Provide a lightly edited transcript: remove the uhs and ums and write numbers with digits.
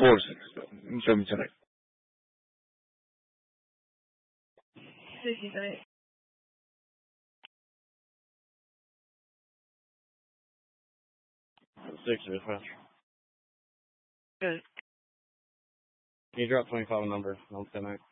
Show me tonight. 69. Sixers, huh? Good. Can you drop 25 on number on tonight?